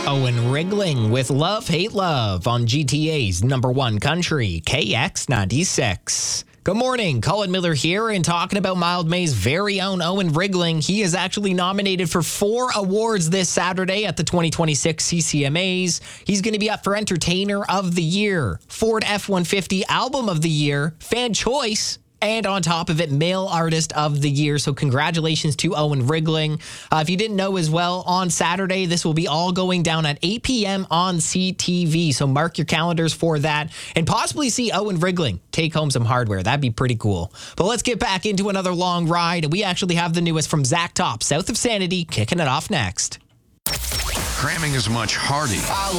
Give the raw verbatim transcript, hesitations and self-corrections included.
Owen Rigling with Love, Hate, Love on G T A's number one country, K X ninety-six. Good morning, Colin Miller here, and talking about Mildmay's very own Owen Rigling. He is actually nominated for four awards this Saturday at the twenty twenty-six C C M As. He's going to be up for Entertainer of the Year, Ford F one fifty Album of the Year, Fan Choice, and on top of it, Male Artist of the Year. So congratulations to Owen Rigling. Uh, if you didn't know as well, on Saturday, this will be all going down at eight p.m. on C T V. So mark your calendars for that and possibly see Owen Rigling take home some hardware. That'd be pretty cool. But let's get back into another long ride. We actually have the newest from Zach Top, South of Sanity, kicking it off next. Cramming as much Hardy